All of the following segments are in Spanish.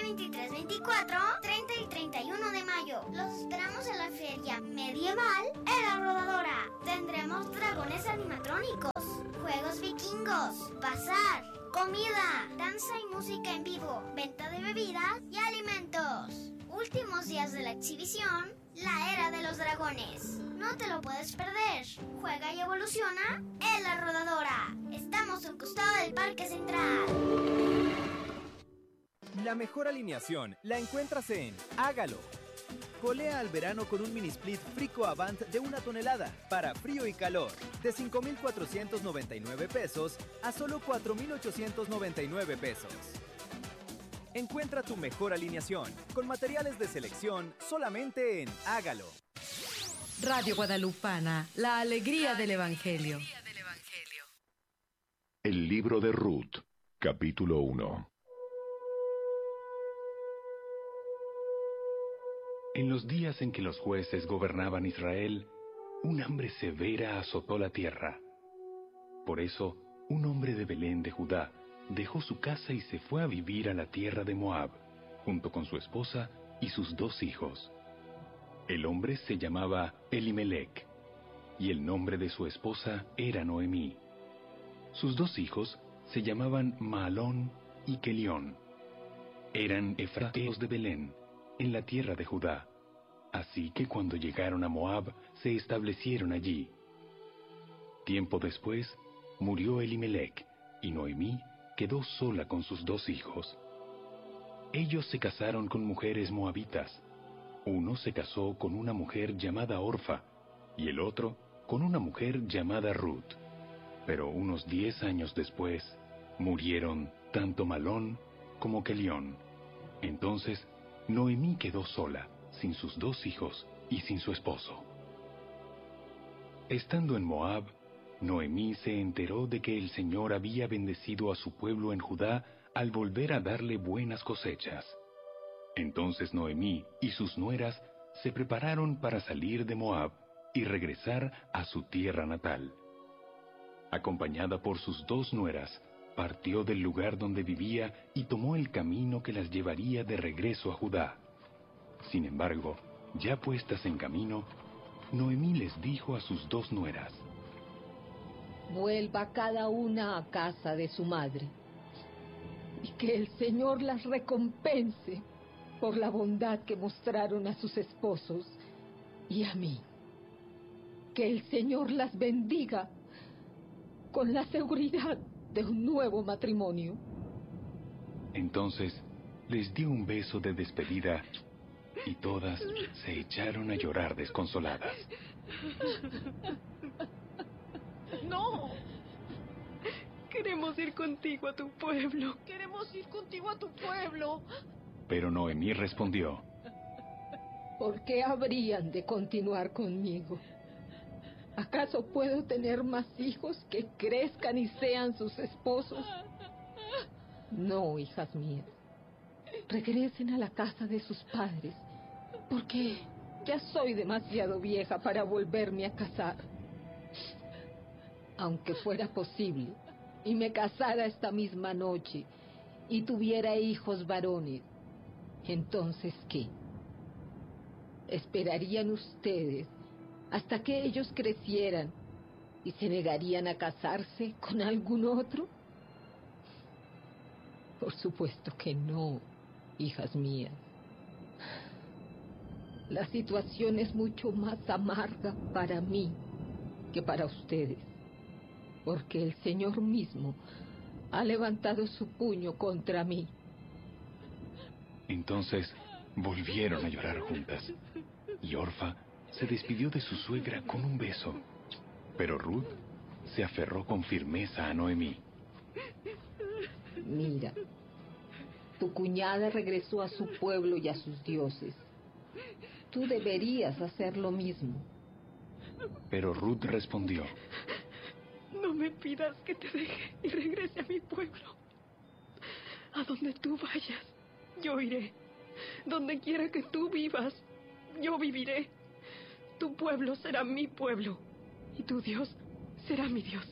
23, 24, 30 y 31 de mayo. Los esperamos en la feria medieval Era Rodadora. Tendremos dragones animatrónicos, juegos vikingos, bazar, comida, danza y música en vivo, venta de bebidas y alimentos. Últimos días de la exhibición, la Era de los Dragones. No te lo puedes perder. Juega y evoluciona en La Rodadora. Estamos a un costado del Parque Central. La mejor alineación la encuentras en Hágalo. Colea al verano con un mini split Frico Avant de 1 tonelada para frío y calor, de 5,499 pesos a solo 4,899 pesos. Encuentra tu mejor alineación con materiales de selección solamente en Hágalo. Radio Guadalupana, la alegría del Evangelio. El libro de Ruth, capítulo 1. En los días en que los jueces gobernaban Israel, un hambre severa azotó la tierra. Por eso, un hombre de Belén de Judá dejó su casa y se fue a vivir a la tierra de Moab, junto con su esposa y sus 2 hijos. El hombre se llamaba Elimelec, y el nombre de su esposa era Noemí. Sus 2 hijos se llamaban Mahalón y Kelión. Eran efrateos de Belén, en la tierra de Judá. Así que cuando llegaron a Moab, se establecieron allí. Tiempo después, murió Elimelec, y Noemí quedó sola con sus 2 hijos. Ellos se casaron con mujeres moabitas. Uno se casó con una mujer llamada Orfa, y el otro con una mujer llamada Ruth. Pero unos 10 años después, murieron tanto Malón como Kelión. Entonces, Noemí quedó sola, sin sus 2 hijos y sin su esposo. Estando en Moab, Noemí se enteró de que el Señor había bendecido a su pueblo en Judá al volver a darle buenas cosechas. Entonces Noemí y sus nueras se prepararon para salir de Moab y regresar a su tierra natal. Acompañada por sus 2 nueras, partió del lugar donde vivía y tomó el camino que las llevaría de regreso a Judá. Sin embargo, ya puestas en camino, Noemí les dijo a sus 2 nueras: vuelva cada una a casa de su madre, y que el Señor las recompense por la bondad que mostraron a sus esposos y a mí. Que el Señor las bendiga con la seguridad de un nuevo matrimonio. Entonces les dio un beso de despedida y todas se echaron a llorar desconsoladas. ¡No! Queremos ir contigo a tu pueblo. Queremos ir contigo a tu pueblo. Pero Noemí respondió: ¿por qué habrían de continuar conmigo? ¿Acaso puedo tener más hijos que crezcan y sean sus esposos? No, hijas mías. Regresen a la casa de sus padres, porque ya soy demasiado vieja para volverme a casar. Aunque fuera posible, y me casara esta misma noche, y tuviera hijos varones, ¿entonces qué? ¿Esperarían ustedes hasta que ellos crecieran y se negarían a casarse con algún otro? Por supuesto que no, hijas mías. La situación es mucho más amarga para mí que para ustedes, porque el Señor mismo ha levantado su puño contra mí. Entonces volvieron a llorar juntas, y Orfa se despidió de su suegra con un beso, pero Ruth se aferró con firmeza a Noemí. Mira, tu cuñada regresó a su pueblo y a sus dioses. Tú deberías hacer lo mismo. Pero Ruth respondió: no me pidas que te deje y regrese a mi pueblo. A donde tú vayas, yo iré. Donde quiera que tú vivas, yo viviré. Tu pueblo será mi pueblo, y tu Dios será mi Dios.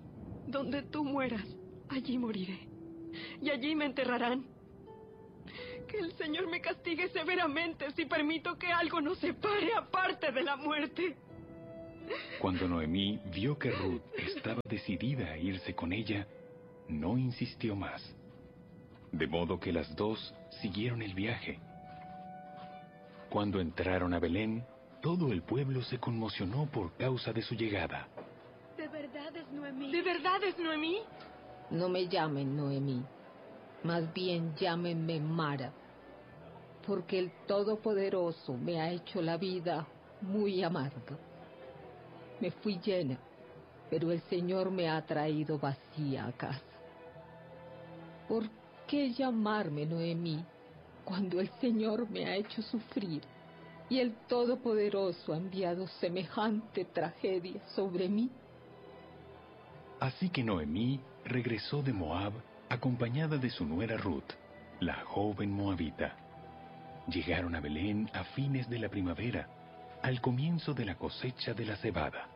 Donde tú mueras, allí moriré, y allí me enterrarán. Que el Señor me castigue severamente si permito que algo nos separe aparte de la muerte. Cuando Noemí vio que Ruth estaba decidida a irse con ella, no insistió más. De modo que las dos siguieron el viaje. Cuando entraron a Belén, todo el pueblo se conmocionó por causa de su llegada. ¿De verdad es Noemí? ¿De verdad es Noemí? No me llamen Noemí, más bien llámenme Mara, porque el Todopoderoso me ha hecho la vida muy amarga. Me fui llena, pero el Señor me ha traído vacía a casa. ¿Por qué llamarme Noemí cuando el Señor me ha hecho sufrir y el Todopoderoso ha enviado semejante tragedia sobre mí? Así que Noemí regresó de Moab acompañada de su nuera Ruth, la joven moabita. Llegaron a Belén a fines de la primavera, al comienzo de la cosecha de la cebada.